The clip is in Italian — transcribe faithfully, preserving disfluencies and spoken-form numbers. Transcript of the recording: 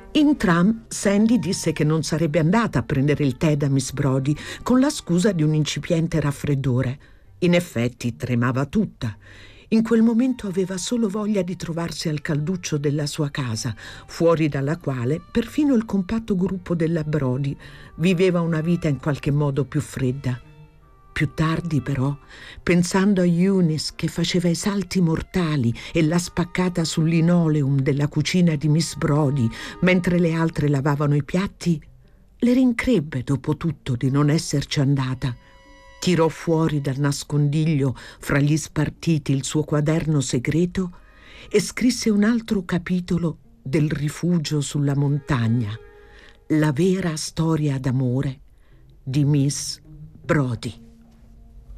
In tram, Sandy disse che non sarebbe andata a prendere il tè da Miss Brodie con la scusa di un incipiente raffreddore. In effetti tremava tutta. In quel momento aveva solo voglia di trovarsi al calduccio della sua casa, fuori dalla quale perfino il compatto gruppo della Brodie viveva una vita in qualche modo più fredda. Più tardi, però, pensando a Eunice che faceva i salti mortali e la spaccata sul linoleum della cucina di Miss Brodie mentre le altre lavavano i piatti, le rincrebbe dopo tutto di non esserci andata. Tirò fuori dal nascondiglio fra gli spartiti il suo quaderno segreto e scrisse un altro capitolo del rifugio sulla montagna, la vera storia d'amore di Miss Brodie.